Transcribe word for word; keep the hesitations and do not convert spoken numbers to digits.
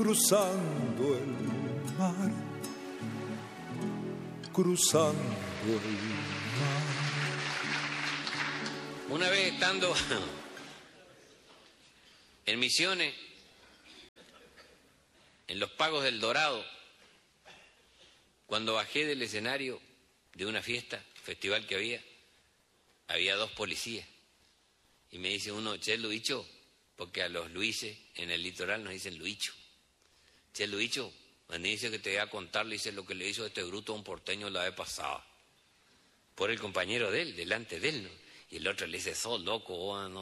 cruzando el mar, cruzando el mar. Una vez estando en Misiones, en los Pagos del Dorado, cuando bajé del escenario de una fiesta, festival que había, había dos policías. Y me dice uno, che, Luicho, porque a los Luises en el litoral nos dicen Luicho. Che, Luicho, me dice que te voy a contar, le dice lo que le hizo este bruto a un porteño la vez pasada. Por el compañero de él, delante de él, ¿no? Y el otro le dice, sos loco, oh, no.